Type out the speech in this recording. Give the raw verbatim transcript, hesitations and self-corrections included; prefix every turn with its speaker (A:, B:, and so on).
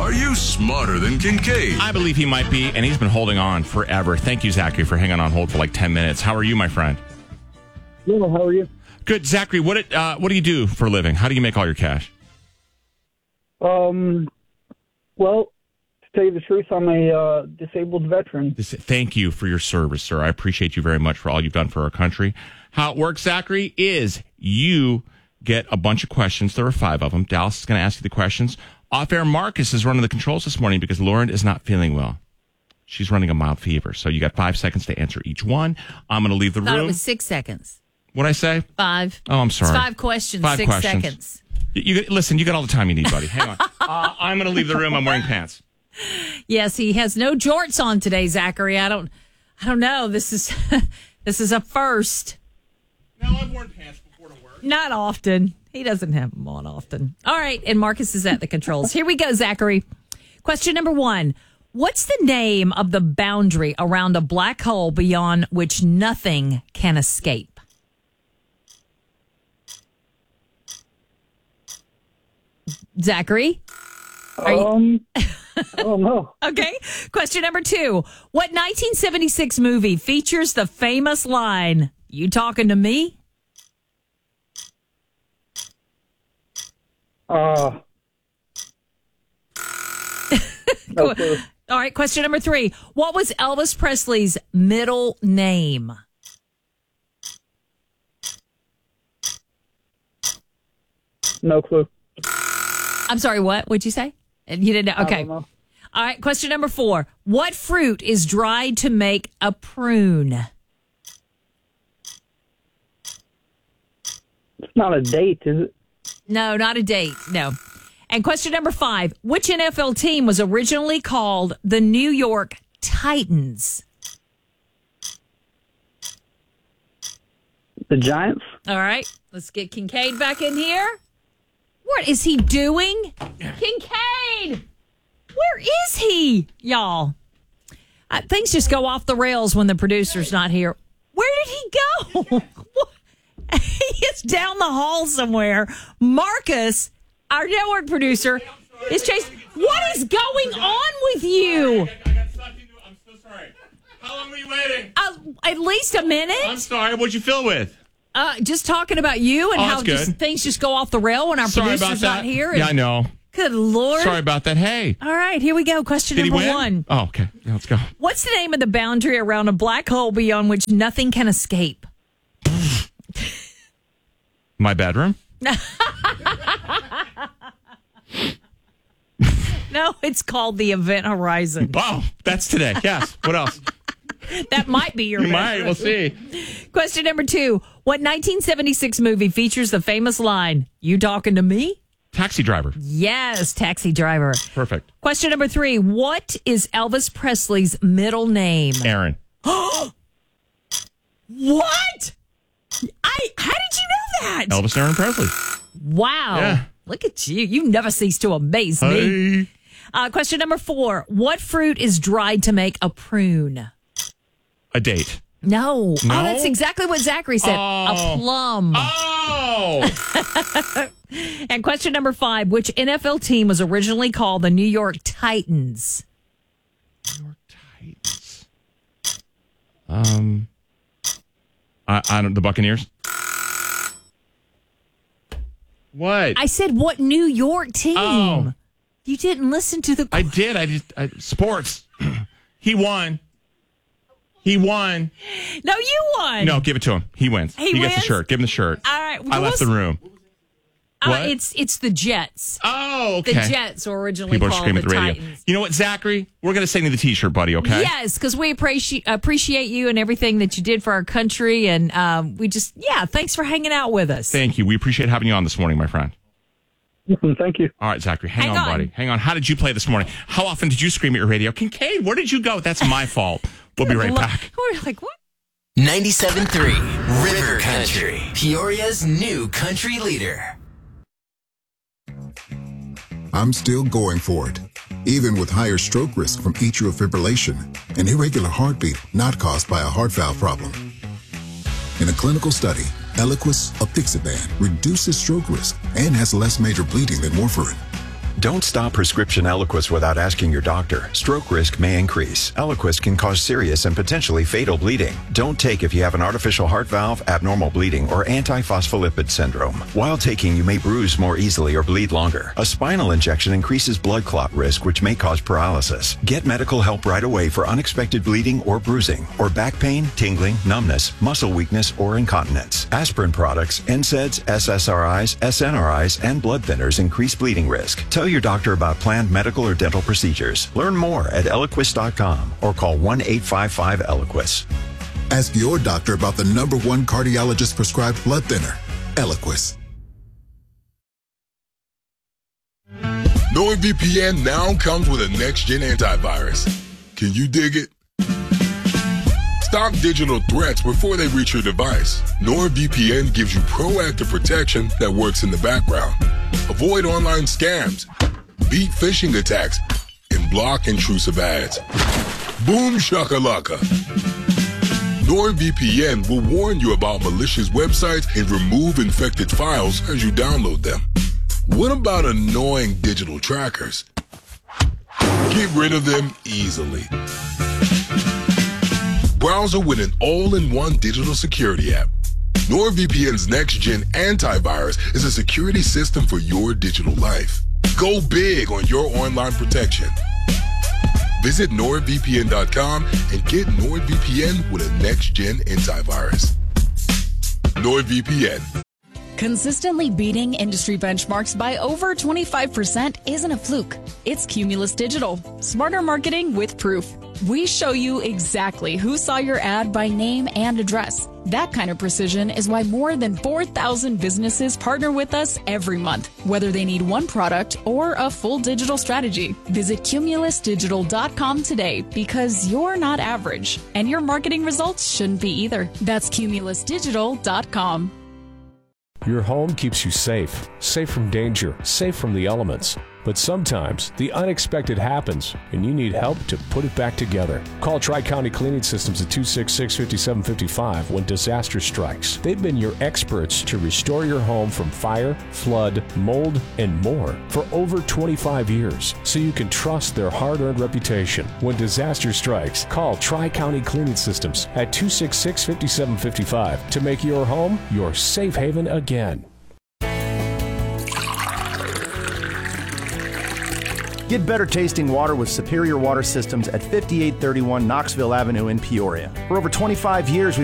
A: Are you smarter than Kincaid?
B: I believe he might be, and he's been holding on forever. Thank you, Zachary, for hanging on hold for like ten minutes. How are you, my friend?
C: Well, how are you?
B: Good. Zachary, what it, uh, what do you do for a living? How do you make all your cash?
C: Um, well, to tell you the truth, I'm a uh, disabled veteran.
B: This, thank you for your service, sir. I appreciate you very much for all you've done for our country. How it works, Zachary, is you get a bunch of questions. There are five of them. Dallas is going to ask you the questions. Off-air, Marcus is running the controls this morning because Lauren is not feeling well. She's running a mild fever. So you got five seconds to answer each one. I'm going to leave the
D: I thought
B: room.
D: it was six seconds.
B: What'd I say?
D: Five.
B: Oh, I'm sorry.
D: It's five questions,
B: Five
D: six
B: questions.
D: seconds.
B: You, you Listen, you got all the time you need, buddy. Hang on. uh, I'm going to leave the room. I'm wearing pants.
D: Yes, he has no jorts on today, Zachary. I don't I don't know. This is this is a first.
B: No, I've worn pants before to work.
D: Not often. He doesn't have them on often. All right, and Marcus is at the controls. Here we go, Zachary. Question number one. What's the name of the boundary around a black hole beyond which nothing can escape? Zachary? Are you-
C: Um, I don't know.
D: Okay. Question number two. What nineteen seventy-six movie features the famous line, "You talking to me?"
C: Uh, no clue.
D: All right. Question number three. What was Elvis Presley's middle name?
C: No clue.
D: I'm sorry, what? What'd you say? And you didn't know?
C: I
D: Okay.
C: don't know.
D: All right. Question number four. What fruit is dried to make a prune?
C: It's not a date, is it?
D: No, not a date. No. And question number five. Which N F L team was originally called the New York Titans?
C: The Giants?
D: All right. Let's get Kincaid back in here. What is he doing? Kincaid! Where is he, y'all? Uh, things just go off the rails when the producer's not here. Where did he go? He is down the hall somewhere. Marcus, our network producer, is chasing. What is going on with you?
B: I got sucked into it. I'm so sorry. How long were you waiting?
D: Uh, at least a minute.
B: I'm sorry. What'd you fill with?
D: Uh, just talking about you and
B: Oh,
D: how
B: that's good.
D: just things just go off the rail when our
B: Sorry about
D: producer's
B: that.
D: not here.
B: Yeah, I know.
D: Good Lord.
B: Sorry about that. Hey.
D: All right, here we go. Question
B: Did he
D: number
B: win?
D: one.
B: Oh, okay. Yeah, let's go.
D: What's the name of the boundary around a black hole beyond which nothing can escape?
B: My bedroom?
D: No, it's called the Event Horizon.
B: Oh, that's today. Yes. What else?
D: That might be your
B: You
D: bedroom.
B: might. We'll see.
D: Question number two. What nineteen seventy-six movie features the famous line, "You talking to me?"
B: Taxi driver.
D: Yes, Taxi Driver.
B: Perfect.
D: Question number three. What is Elvis Presley's middle name?
B: Aaron.
D: What? I. How did you know that?
B: Elvis Aaron Presley.
D: Wow.
B: Yeah.
D: Look at you. You never cease to amaze me.
B: Hey.
D: Uh, question number four. What fruit is dried to make a prune?
B: A date.
D: No.
B: No?
D: Oh, that's exactly what Zachary said.
B: Oh.
D: A plum.
B: Oh.
D: And question number five. Which N F L team was originally called the New York Titans?
B: New York Titans. Um, I, I don't. The Buccaneers. What?
D: I said, what New York team?
B: Oh.
D: You didn't listen to the...
B: I did. I just I, sports. He won. He won.
D: No, you won.
B: No, give it to him. He wins.
D: He
B: gets the
D: wins?
B: shirt. Give him the shirt.
D: All right.
B: I left the room.
D: Uh,
B: What?
D: it's it's the Jets.
B: Oh, okay.
D: The Jets were originally
B: People are
D: called
B: screaming
D: the
B: at the radio.
D: Titans.
B: You know what, Zachary? We're going to send you the T-shirt, buddy. Okay.
D: Yes, because we appreciate appreciate you and everything that you did for our country, and um, we just yeah, thanks for hanging out with us.
B: Thank you. We appreciate having you on this morning, my friend.
C: Thank you.
B: All right, Zachary. Hang,
D: Hang
B: on,
D: on.
B: buddy. Hang on. How did you play this morning? How often did you scream at your radio? Kincaid, where did you go? That's my fault. We'll be right
D: Look,
B: back.
D: We're like, what?
E: ninety-seven point three River Country, Peoria's new country leader.
F: I'm still going for it, even with higher stroke risk from atrial fibrillation, an irregular heartbeat not caused by a heart valve problem. In a clinical study, Eliquis apixaban reduces stroke risk and has less major bleeding than warfarin.
G: Don't stop prescription Eliquis without asking your doctor. Stroke risk may increase. Eliquis can cause serious and potentially fatal bleeding. Don't take if you have an artificial heart valve, abnormal bleeding, or antiphospholipid syndrome. While taking, you may bruise more easily or bleed longer. A spinal injection increases blood clot risk, which may cause paralysis. Get medical help right away for unexpected bleeding or bruising, or back pain, tingling, numbness, muscle weakness, or incontinence. Aspirin products, N SAIDs, S S R Is, S N R Is, and blood thinners increase bleeding risk. Tell your doctor about planned medical or dental procedures. Learn more at Eliquis dot com or call one eight five five Eliquis.
F: Ask your doctor about the number one cardiologist prescribed blood thinner, Eliquis.
H: NordVPN now comes with a next-gen antivirus. Can you dig it? Stop digital threats before they reach your device. NordVPN gives you proactive protection that works in the background. Avoid online scams, beat phishing attacks, and block intrusive ads. Boom shakalaka. NordVPN will warn you about malicious websites and remove infected files as you download them. What about annoying digital trackers? Get rid of them easily. Browser with an all-in-one digital security app. NordVPN's next-gen antivirus is a security system for your digital life. Go big on your online protection. Visit Nord V P N dot com and get NordVPN with a next-gen antivirus. NordVPN.
I: Consistently beating industry benchmarks by over twenty-five percent isn't a fluke. It's Cumulus Digital. Smarter marketing with proof. We show you exactly who saw your ad by name and address. That kind of precision is why more than four thousand businesses partner with us every month, whether they need one product or a full digital strategy. Visit Cumulus Digital dot com today because you're not average, and your marketing results shouldn't be either. That's Cumulus Digital dot com.
J: Your home keeps you safe, safe from danger, safe from the elements. But sometimes the unexpected happens and you need help to put it back together. Call Tri-County Cleaning Systems at two six six, five seven five five when disaster strikes. They've been your experts to restore your home from fire, flood, mold, and more for over twenty-five years, so you can trust their hard-earned reputation. When disaster strikes, call Tri-County Cleaning Systems at two six six, five seven five five to make your home your safe haven again.
K: Get better tasting water with Superior Water Systems at fifty-eight thirty-one Knoxville Avenue in Peoria. For over twenty-five years, we've